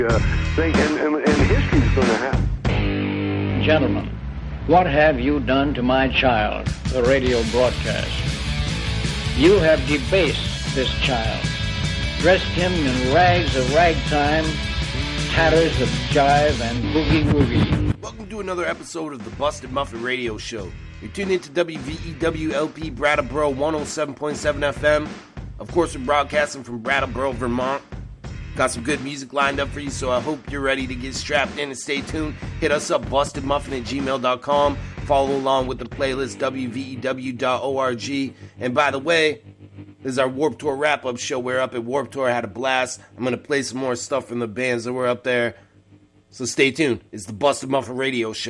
thing, and history's going to happen. Gentlemen, what have you done to my child, the radio broadcast? You have debased this child, dressed him in rags of ragtime, tatters of jive and boogie-woogie. Welcome to another episode of the Busted Muffin Radio Show. You're tuned into WVEWLP Brattleboro 107.7 FM. Of course, we're broadcasting from Brattleboro, Vermont. Got some good music lined up for you, so I hope you're ready to get strapped in and stay tuned. Hit us up, bustedmuffin@gmail.com. Follow along with the playlist, wvew.org. And by the way, this is our Warped Tour wrap-up show. We're up at Warped Tour. I had a blast. I'm going to play some more stuff from the bands that were up there. So stay tuned. It's the Busted Muffin Radio Show.